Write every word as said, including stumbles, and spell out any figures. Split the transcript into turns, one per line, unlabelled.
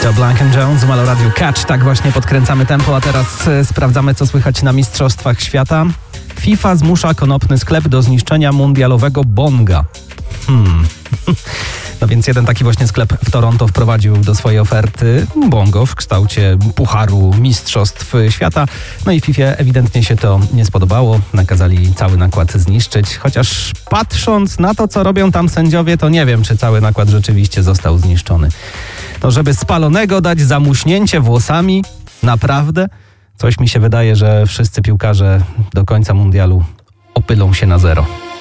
To Blank and Jones, Malo Radio Catch. Tak właśnie podkręcamy tempo, a teraz e, sprawdzamy, co słychać na Mistrzostwach Świata. FIFA zmusza konopny sklep do zniszczenia mundialowego bonga. Hmm... No więc jeden taki właśnie sklep w Toronto wprowadził do swojej oferty bongo w kształcie pucharu Mistrzostw Świata. No i FIFA ewidentnie się to nie spodobało. Nakazali cały nakład zniszczyć. Chociaż patrząc na to, co robią tam sędziowie, to nie wiem, czy cały nakład rzeczywiście został zniszczony. No żeby spalonego dać za muśnięcie włosami, naprawdę? Coś mi się wydaje, że wszyscy piłkarze do końca mundialu opylą się na zero.